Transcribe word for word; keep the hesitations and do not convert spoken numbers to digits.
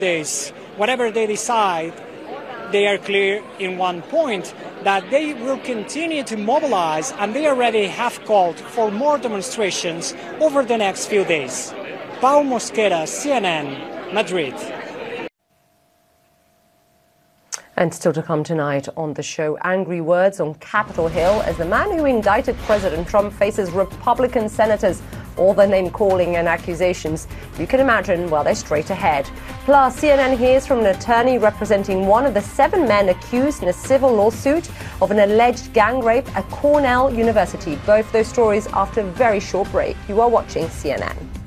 Days, whatever they decide, they are clear in one point, that they will continue to mobilize, and they already have called for more demonstrations over the next few days. Pau Mosquera, C N N, Madrid. And still to come tonight on the show, angry words on Capitol Hill as the man who indicted President Trump faces Republican senators, all their name-calling and accusations. You can imagine, well, they're straight ahead. Plus, C N N hears from an attorney representing one of the seven men accused in a civil lawsuit of an alleged gang rape at Cornell University. Both those stories after a very short break. You are watching C N N.